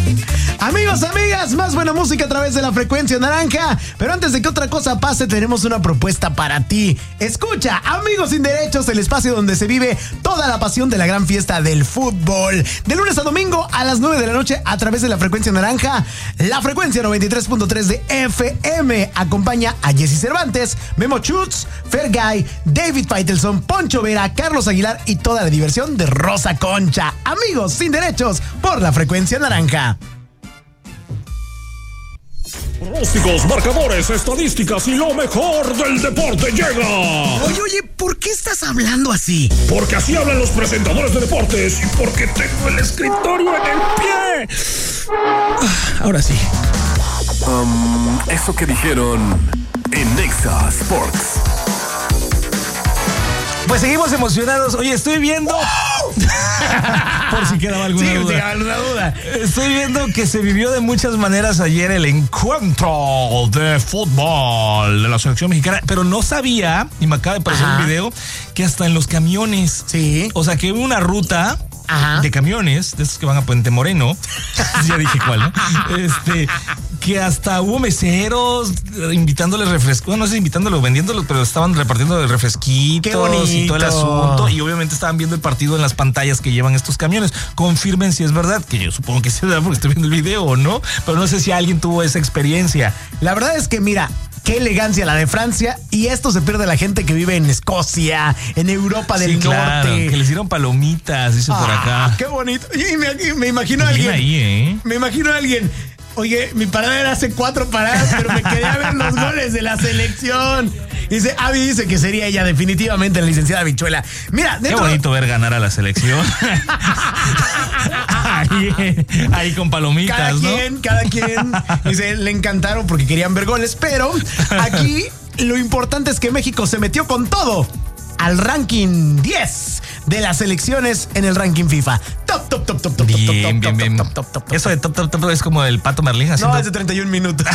Amigos, amigas, más buena música a través de la frecuencia naranja. Pero antes de que otra cosa pase, tenemos una propuesta para ti. Escucha, Amigos Sin Derechos, el espacio donde se vive toda la pasión de la gran fiesta del fútbol. De lunes a domingo a las 9 de la noche a través de la frecuencia naranja. La frecuencia 93.3 de FM. Acompaña a Jesse Cervantes, Memo Chutz, Fergay, David Faitelson, Poncho Vera, Carlos Aguilar y toda la diversión de Rosa Concha. Amigos Sin Derechos por la frecuencia naranja. Pronósticos, marcadores, estadísticas y lo mejor del deporte llega. Oye, ¿por qué estás hablando así? Porque así hablan los presentadores de deportes y porque tengo el escritorio en el pie. Ahora sí. Eso que dijeron en Nexa Sports. Pues seguimos emocionados. Oye, estoy viendo... Por si quedaba alguna duda. Estoy viendo que se vivió de muchas maneras ayer el encuentro de fútbol de la selección mexicana, pero no sabía, y me acaba de aparecer un video, que hasta en los camiones. Sí. O sea, que hubo una ruta de camiones, de esos que van a Puente Moreno. Ya dije cuál, ¿no? Que hasta hubo meseros invitándoles refrescos, bueno, no sé, invitándolos, vendiéndolos, pero estaban repartiendo refresquitos y todo el asunto. Y obviamente estaban viendo el partido en las pantallas que llevan estos camiones. Confirmen si es verdad, que yo supongo que sí es verdad porque estoy viendo el video o no, pero no sé si alguien tuvo esa experiencia. La verdad es que, mira, qué elegancia la de Francia, y esto se pierde la gente que vive en Escocia, en Europa del norte. Que les dieron palomitas, dice por acá. Qué bonito. Y me imagino a alguien. Ahí, Me imagino a alguien. Oye, mi parada era hace 4 paradas, pero me quedé a ver los goles de la selección. Dice, Abby dice que sería ella definitivamente la licenciada Bichuela. Mira, qué bonito ver ganar a la selección. ahí con palomitas, cada quien. Dice, le encantaron porque querían ver goles, pero aquí lo importante es que México se metió con todo al ranking 10 de las selecciones en el ranking FIFA. Top. Bien. Eso de top es como el Pato Merlín haciendo... No, es de 31 minutos.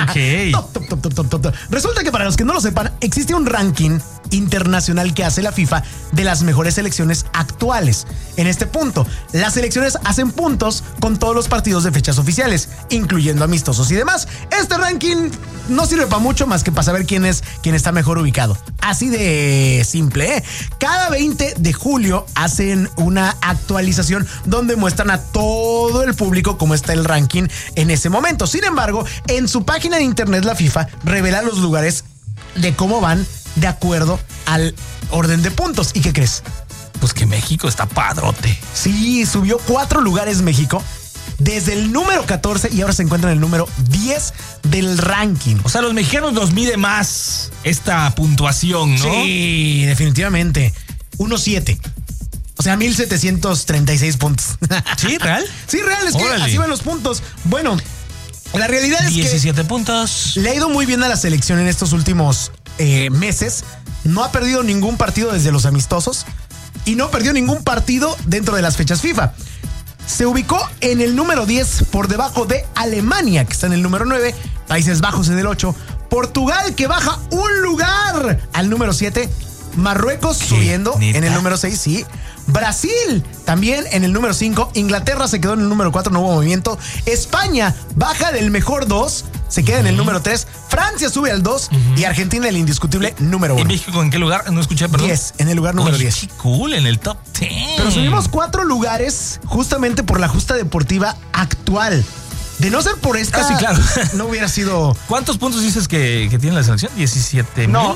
Ok. Top. Resulta que, para los que no lo sepan, existe un ranking internacional que hace la FIFA de las mejores selecciones actuales. En este punto, las selecciones hacen puntos con todos los partidos de fechas oficiales, incluyendo amistosos y demás. Este ranking no sirve para mucho más que para saber quién está mejor ubicado. Así de simple, ¿eh? Cada 20 de julio hacen una actualización donde muestran a todo el público cómo está el ranking en ese momento. Sin embargo, en su página de internet, la FIFA revela los lugares de cómo van de acuerdo al orden de puntos. ¿Y qué crees? Pues que México está padrote. Sí, subió 4 lugares México desde el número 14 y ahora se encuentra en el número 10 del ranking. O sea, los mexicanos nos mide más esta puntuación, ¿no? Sí, definitivamente. 1.7. O sea, 1,736 puntos. ¿Sí, real? Sí, real, es que así van los puntos. Bueno, la realidad es 17 puntos. Le ha ido muy bien a la selección en estos últimos meses. No ha perdido ningún partido desde los amistosos y no perdió ningún partido dentro de las fechas FIFA. Se ubicó en el número 10 por debajo de Alemania, que está en el número 9, Países Bajos en el 8, Portugal, que baja un lugar al número 7, Marruecos subiendo en el número 6, sí. Brasil también en el número 5, Inglaterra se quedó en el número 4, no hubo movimiento. España baja del mejor 2, se queda en el número 3. Francia sube al 2 y Argentina el indiscutible número 1. ¿Y México en qué lugar? No escuché, perdón. 10, en el lugar número 10. Qué cool, en el top 10. Pero subimos 4 lugares justamente por la justa deportiva actual. De no ser por esta, sí, claro. No hubiera sido... ¿Cuántos puntos dices que tiene la selección? 17,000. No,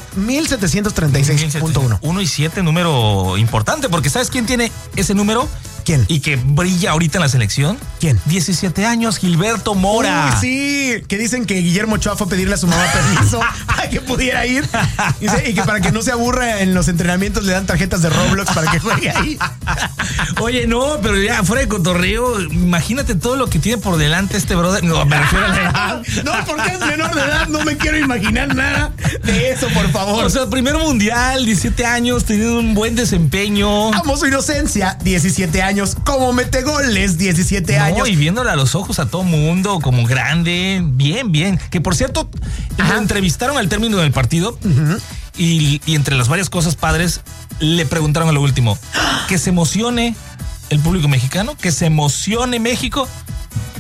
1,736.1. 1 y 7, número importante, porque ¿sabes quién tiene ese número? ¿Quién? Y que brilla ahorita en la selección. ¿Quién? 17 años, Gilberto Mora. Uy, sí, que dicen que Guillermo Ochoa fue a pedirle a su mamá permiso para que pudiera ir. Y que para que no se aburra en los entrenamientos le dan tarjetas de Roblox para que juegue ahí. Oye, no, pero ya fuera de cotorreo, imagínate todo lo que tiene por delante este brother. No, me refiero a la edad. No, porque es menor de edad, no me quiero imaginar nada de eso, por favor. O sea, primer mundial, 17 años, teniendo un buen desempeño. Amo su inocencia, 17 años. Como metegoles, 17 años. Y viéndole a los ojos a todo mundo como grande. Bien. Que por cierto, lo entrevistaron al término del partido y entre las varias cosas padres le preguntaron a lo último, que se emocione el público mexicano, que se emocione México.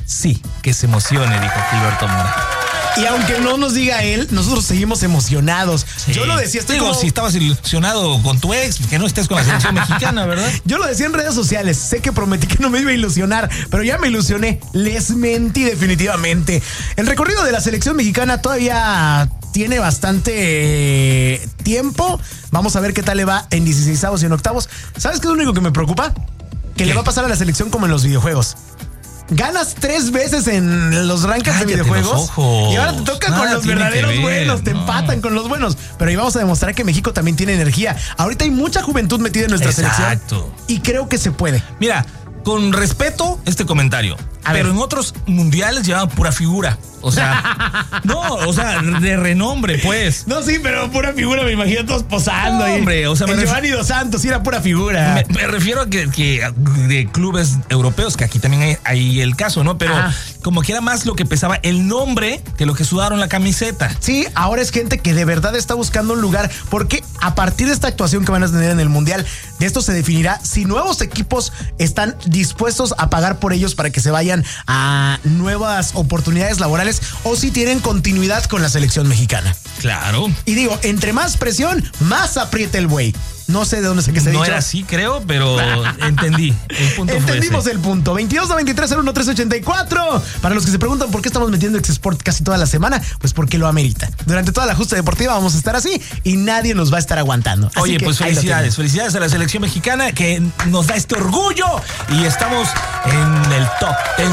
Sí, que se emocione, dijo Gilberto Mora. Y aunque no nos diga él, nosotros seguimos emocionados. Sí. Yo lo decía, si estabas ilusionado con tu ex, que no estés con la selección mexicana, ¿verdad? Yo lo decía en redes sociales. Sé que prometí que no me iba a ilusionar, pero ya me ilusioné. Les mentí definitivamente. El recorrido de la selección mexicana todavía tiene bastante tiempo. Vamos a ver qué tal le va en 16avos y en octavos. ¿Sabes qué es lo único que me preocupa? Que le va a pasar a la selección como en los videojuegos. Ganas 3 veces en los rankings de videojuegos y ahora te toca con los verdaderos buenos, te empatan con los buenos. Pero ahí vamos a demostrar que México también tiene energía. Ahorita hay mucha juventud metida en nuestra selección y creo que se puede. Mira, con respeto este comentario, pero en otros mundiales llevaban pura figura. O sea, de renombre, pues. No, sí, pero pura figura, me imagino todos posando. No, hombre, o sea, Giovanni Dos Santos era pura figura. Me refiero a que de clubes europeos, que aquí también hay el caso, ¿no? Pero como que era más lo que pesaba el nombre que lo que sudaron la camiseta. Sí, ahora es gente que de verdad está buscando un lugar, porque a partir de esta actuación que van a tener en el Mundial, de esto se definirá si nuevos equipos están dispuestos a pagar por ellos para que se vayan a nuevas oportunidades laborales o si tienen continuidad con la selección mexicana. Claro. Y digo, entre más presión, más aprieta el buey. No sé de dónde sé que se dicho. No era así, creo, pero entendí. El punto Entendimos fue ese. El punto. 22-23-01-384. Para los que se preguntan por qué estamos metiendo X-Sport casi toda la semana, pues porque lo amerita. Durante toda la justa deportiva vamos a estar así y nadie nos va a estar aguantando. Así Oye, que pues felicidades a la selección mexicana que nos da este orgullo y estamos en el top 10.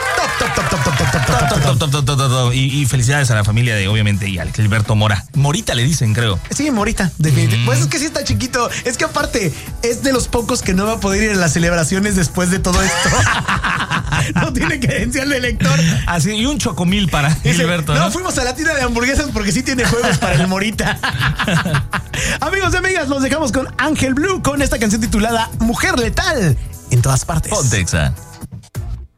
Y felicidades a la familia de, obviamente, y a Gilberto Mora. Morita le dicen, creo. Sí, Morita, definitivamente. Pues es que sí está chiquito. Es que aparte, es de los pocos que no va a poder ir a las celebraciones después de todo esto. No tiene credencial de lector. Así, y un chocomil para Gilberto, ¿no? Fuimos a la tienda de hamburguesas porque sí tiene juegos para el Morita. Amigos y amigas, los dejamos con Ángel Blue con esta canción titulada Mujer Letal en todas partes. Ponte Exa.